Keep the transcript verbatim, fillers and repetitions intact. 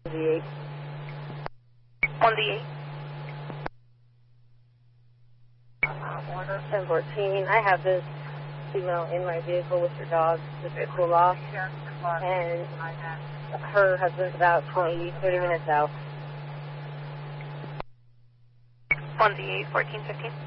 D eight. one D eight. ten fourteen. I have this female in my vehicle with her dog, with it cool off, and her husband's about twenty, thirty minutes out. one D eight, fourteen fifteen.